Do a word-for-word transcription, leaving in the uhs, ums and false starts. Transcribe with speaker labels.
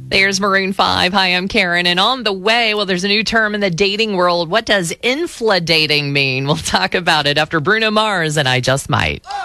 Speaker 1: There's Maroon five. Hi, I'm Karen. And on the way, well, there's a new term in the dating world. What does infladating mean? We'll talk about it after Bruno Mars and I Just Might.